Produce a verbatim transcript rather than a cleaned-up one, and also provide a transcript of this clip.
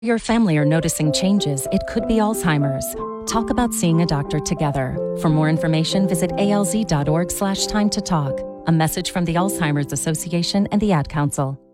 Your family are noticing changes, it could be Alzheimer's. Talk about seeing a doctor together. For more information, visit alz.org slash time to talk. A message from the Alzheimer's Association and the Ad Council.